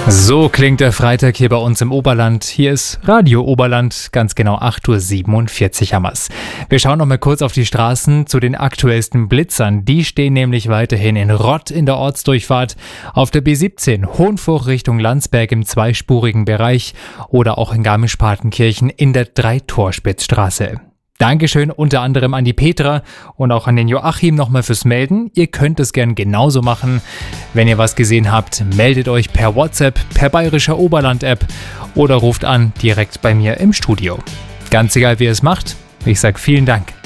So klingt der Freitag hier bei uns im Oberland. Hier ist Radio Oberland, ganz genau 8.47 Uhr haben wir's. Wir schauen noch mal kurz auf die Straßen zu den aktuellsten Blitzern. Die stehen nämlich weiterhin in Rott in der Ortsdurchfahrt, auf der B17 Hohenfurch Richtung Landsberg im zweispurigen Bereich oder auch in Garmisch-Partenkirchen in der Dreitorspitzstraße. Dankeschön unter anderem an die Petra und auch an den Joachim nochmal fürs Melden. Ihr könnt es gern genauso machen. Wenn ihr was gesehen habt, meldet euch per WhatsApp, per Bayerischer Oberland-App oder ruft an direkt bei mir im Studio. Ganz egal, wie ihr es macht, ich sage vielen Dank.